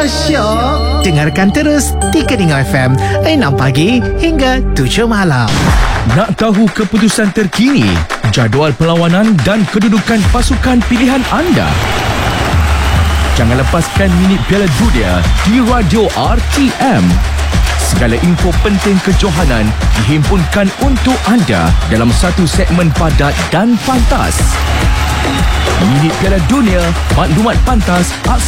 syok. Dengarkan terus di Telinga FM 6 pagi hingga 7 malam. Nak tahu keputusan terkini, jadual perlawanan dan kedudukan pasukan pilihan anda? Jangan lepaskan minit Piala Dunia di Radio RTM. Segala info penting kejohanan dihimpunkan untuk anda dalam satu segmen padat dan pantas. Minit Piala Dunia, maklumat pantas, aksi